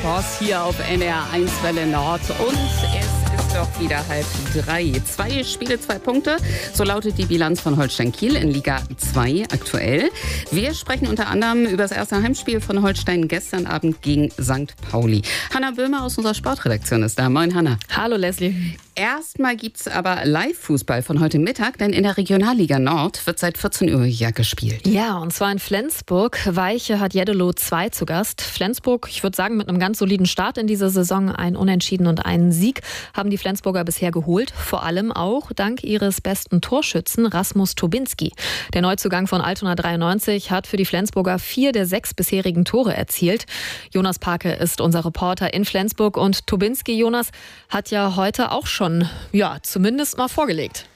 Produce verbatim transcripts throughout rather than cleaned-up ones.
Boss hier auf N D R eins Welle Nord und es ist doch wieder halb drei. Zwei Spiele, zwei Punkte. So lautet die Bilanz von Holstein Kiel in Liga zwei aktuell. Wir sprechen unter anderem über das erste Heimspiel von Holstein gestern Abend gegen Sankt Pauli. Hanna Böhmer aus unserer Sportredaktion ist da. Moin, Hanna. Hallo, Leslie. Erstmal gibt's aber Live-Fußball von heute Mittag, denn in der Regionalliga Nord wird seit vierzehn Uhr ja gespielt. Ja, und zwar in Flensburg. Weiche hat Jeddelo zwei zu Gast. Flensburg, ich würde sagen, mit einem ganz soliden Start in dieser Saison. Ein Unentschieden und einen Sieg haben die Flensburger bisher geholt. Vor allem auch dank ihres besten Torschützen Rasmus Tobinski. Der Neuzugang von Altona dreiundneunzig hat für die Flensburger vier der sechs bisherigen Tore erzielt. Jonas Parke ist unser Reporter in Flensburg. Und Tobinski, Jonas, hat ja heute auch schon ja, zumindest mal vorgelegt.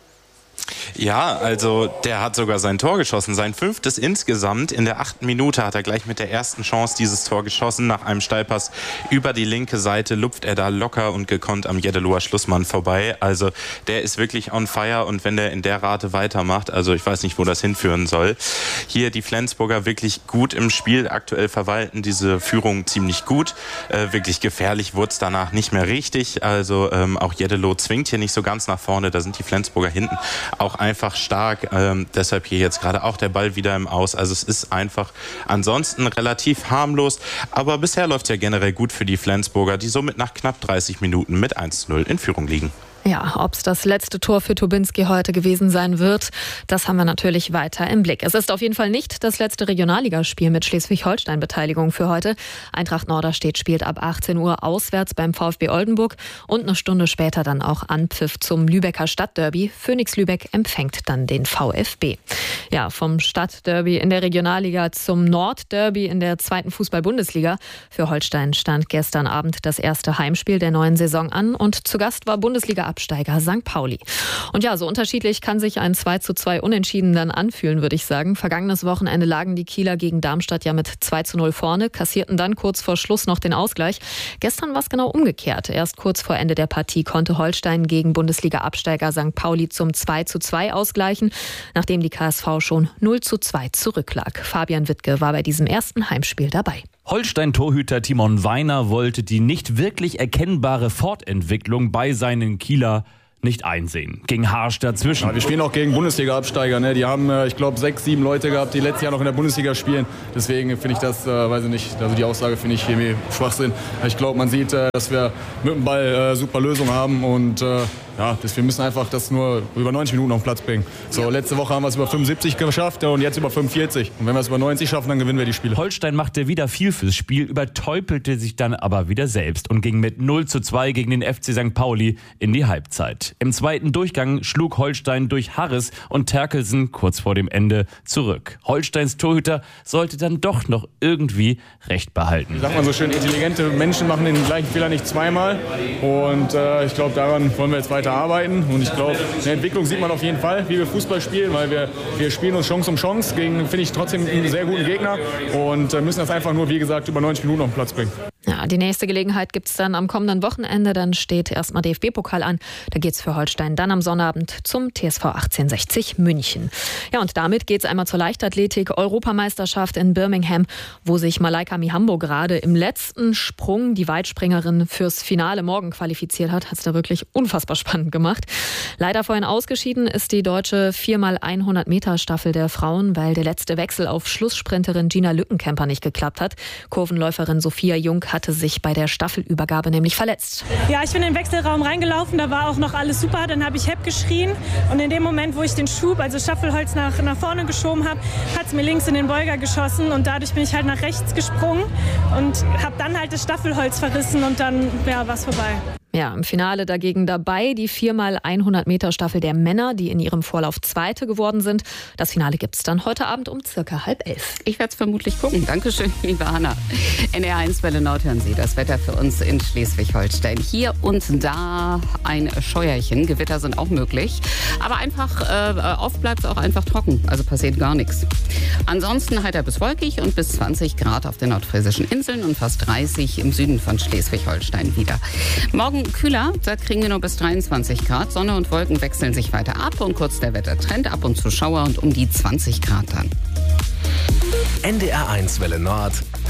Ja, also der hat sogar sein Tor geschossen, sein fünftes insgesamt. In der achten Minute hat er gleich mit der ersten Chance dieses Tor geschossen. Nach einem Steilpass über die linke Seite lupft er da locker und gekonnt am Jeddeloher Schlussmann vorbei. Also der ist wirklich on fire und wenn der in der Rate weitermacht, also ich weiß nicht, wo das hinführen soll. Hier die Flensburger wirklich gut im Spiel, aktuell verwalten diese Führung ziemlich gut. Äh, wirklich gefährlich wurde es danach nicht mehr richtig. Also ähm, auch Jeddeloh zwingt hier nicht so ganz nach vorne, da sind die Flensburger hinten auch einfach stark, ähm, deshalb hier jetzt gerade auch der Ball wieder im Aus. Also es ist einfach ansonsten relativ harmlos, aber bisher läuft es ja generell gut für die Flensburger, die somit nach knapp dreißig Minuten mit eins zu null in Führung liegen. Ja, ob es das letzte Tor für Tobinski heute gewesen sein wird, das haben wir natürlich weiter im Blick. Es ist auf jeden Fall nicht das letzte Regionalligaspiel mit Schleswig-Holstein-Beteiligung für heute. Eintracht Norderstedt spielt ab achtzehn Uhr auswärts beim VfB Oldenburg und eine Stunde später dann auch Anpfiff zum Lübecker Stadtderby. Phoenix Lübeck empfängt dann den VfB. Ja, vom Stadtderby in der Regionalliga zum Nordderby in der zweiten Fußball-Bundesliga. Für Holstein stand gestern Abend das erste Heimspiel der neuen Saison an und zu Gast war Bundesliga Absteiger Sankt Pauli. Und ja, so unterschiedlich kann sich ein zwei zu zwei Unentschieden dann anfühlen, würde ich sagen. Vergangenes Wochenende lagen die Kieler gegen Darmstadt ja mit zwei zu null vorne, kassierten dann kurz vor Schluss noch den Ausgleich. Gestern war es genau umgekehrt. Erst kurz vor Ende der Partie konnte Holstein gegen Bundesliga-Absteiger Sankt Pauli zum zwei zu zwei ausgleichen, nachdem die K S V schon null zu zwei zurücklag. Fabian Wittke war bei diesem ersten Heimspiel dabei. Holstein-Torhüter Timon Weiner wollte die nicht wirklich erkennbare Fortentwicklung bei seinen Kieler nicht einsehen. Ging harsch dazwischen. Ja, wir spielen auch gegen Bundesliga-Absteiger. Ne? Die haben, äh, ich glaube, sechs, sieben Leute gehabt, die letztes Jahr noch in der Bundesliga spielen. Deswegen finde ich das, äh, weiß ich nicht, also die Aussage finde ich irgendwie Schwachsinn. Ich glaube, man sieht, äh, dass wir mit dem Ball äh, super Lösungen haben und äh, ja, das, wir müssen einfach das nur über neunzig Minuten auf den Platz bringen. So, letzte Woche haben wir es über fünfundsiebzig geschafft und jetzt über fünfundvierzig. Und wenn wir es über neunzig schaffen, dann gewinnen wir die Spiele. Holstein machte wieder viel fürs Spiel, übertäupelte sich dann aber wieder selbst und ging mit null zu zwei gegen den F C Sankt Pauli in die Halbzeit. Im zweiten Durchgang schlug Holstein durch Harris und Terkelsen kurz vor dem Ende zurück. Holsteins Torhüter sollte dann doch noch irgendwie Recht behalten. Sagt man so schön, intelligente Menschen machen den gleichen Fehler nicht zweimal. Und äh, ich glaube, daran wollen wir jetzt weiter arbeiten. Und ich glaube, eine Entwicklung sieht man auf jeden Fall, wie wir Fußball spielen, weil wir, wir spielen uns Chance um Chance gegen, finde ich, trotzdem einen sehr guten Gegner und äh, müssen das einfach nur, wie gesagt, über neunzig Minuten auf den Platz bringen. Ja, die nächste Gelegenheit gibt es dann am kommenden Wochenende. Dann steht erstmal D F B-Pokal an. Da geht es für Holstein dann am Sonnabend zum T S V achtzehnhundertsechzig München. Ja, und damit geht es einmal zur Leichtathletik. Europameisterschaft in Birmingham, wo sich Malaika Mihambo gerade im letzten Sprung, die Weitspringerin, fürs Finale morgen qualifiziert hat. Hat es da wirklich unfassbar spannend gemacht. Leider vorhin ausgeschieden ist die deutsche vier mal hundert Meter Staffel der Frauen, weil der letzte Wechsel auf Schlusssprinterin Gina Lückenkämper nicht geklappt hat. Kurvenläuferin Sophia Jung hatte sich bei der Staffelübergabe nämlich verletzt. Ja, ich bin in den Wechselraum reingelaufen, da war auch noch alles super. Dann habe ich Hepp geschrien und in dem Moment, wo ich den Schub, also Staffelholz nach, nach vorne geschoben habe, hat es mir links in den Beuger geschossen und dadurch bin ich halt nach rechts gesprungen und habe dann halt das Staffelholz verrissen und dann ja, war es vorbei. Ja, im Finale dagegen dabei die vier mal hundert Meter Staffel der Männer, die in ihrem Vorlauf Zweite geworden sind. Das Finale gibt es dann heute Abend um circa halb elf. Ich werde es vermutlich gucken. Dankeschön, liebe Hanna. N R eins Welle Nord hören Sie das Wetter für uns in Schleswig-Holstein. Hier und da ein Scheuerchen. Gewitter sind auch möglich. Aber einfach, äh, oft bleibt es auch einfach trocken. Also passiert gar nichts. Ansonsten heiter bis wolkig und bis zwanzig Grad auf den nordfriesischen Inseln und fast dreißig im Süden von Schleswig-Holstein wieder. Morgen kühler, da kriegen wir nur bis dreiundzwanzig Grad. Sonne und Wolken wechseln sich weiter ab und kurz der Wettertrend, ab und zu Schauer und um die zwanzig Grad dann. N D R eins Welle Nord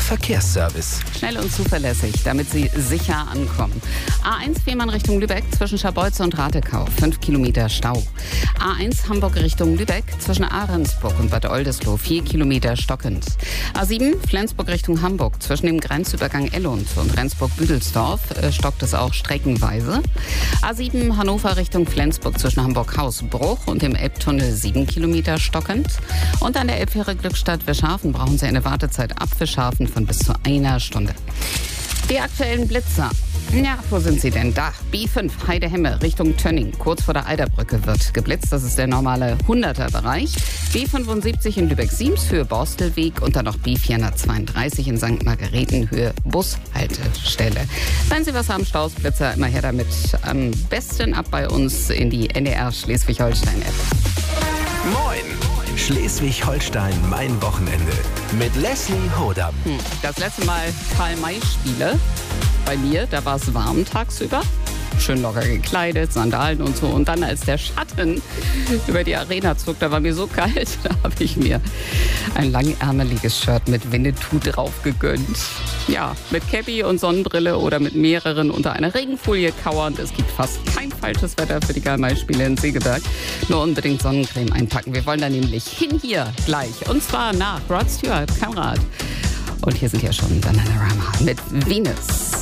Verkehrsservice. Schnell und zuverlässig, damit Sie sicher ankommen. A eins Fehmarn Richtung Lübeck zwischen Scharbeutze und Ratekau, fünf Kilometer Stau. A eins Hamburg Richtung Lübeck zwischen Ahrensburg und Bad Oldesloe, vier Kilometer stockend. A sieben Flensburg Richtung Hamburg zwischen dem Grenzübergang Ellund und Rendsburg-Büdelsdorf äh, stockt es auch streckenweise. A sieben Hannover Richtung Flensburg zwischen Hamburg-Hausbruch und dem Elbtunnel sieben Kilometer stockend. Und an der Elbfähre Glückstadt-Wischhafen brauchen Sie eine Wartezeit ab Wischhafen von bis zu einer Stunde. Die aktuellen Blitzer. Ja, wo sind sie denn? Da, B fünf Heidehemme Richtung Tönning, kurz vor der Eiderbrücke wird geblitzt. Das ist der normale hunderter-Bereich. B fünfundsiebzig in Lübeck-Siems, Höhe Borstelweg und dann noch B vierhundertzweiunddreißig in Sankt Margareten, Höhe Bushaltestelle. Wenn Sie was haben, Staus, Blitzer, immer her damit. Am besten ab bei uns in die N D R Schleswig-Holstein-App. Moin! Schleswig-Holstein, mein Wochenende. Mit Leslie Hodam. Hm, das letzte Mal Karl-May-Spiele bei mir, da war es warm tagsüber. Schön locker gekleidet, Sandalen und so. Und dann, als der Schatten über die Arena zog, da war mir so kalt, da habe ich mir ein langärmeliges Shirt mit Winnetou drauf gegönnt. Ja, mit Cappy und Sonnenbrille oder mit mehreren unter einer Regenfolie kauernd. Es gibt fast kein falsches Wetter für die Karl-May-Spiele in Segeberg. Nur unbedingt Sonnencreme einpacken. Wir wollen da nämlich hin hier gleich. Und zwar nach Rod Stewart, Kamerad. Und hier sind ja schon Bananarama mit Venus.